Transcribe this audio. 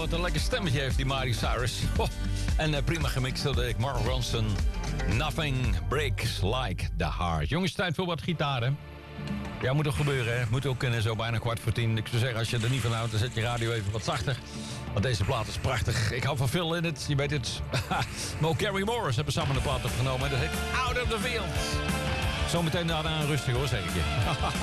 wat een lekker stemmetje heeft die Miley Cyrus. Oh, en prima gemixt door de Mark Ronson. Nothing breaks like the heart. Jongens, tijd voor wat gitaar, hè? Ja, moet ook gebeuren, hè? Moet ook kunnen, zo bijna 9:15. Ik zou zeggen, als je er niet van houdt, dan zet je radio even wat zachter. Want deze plaat is prachtig. Ik hou van Phil in het, je weet het. Maar ook Gary Morris hebben samen de plaat opgenomen. Dat heet Out of the Field. Zometeen daarna rustig hoor, zeg ik je.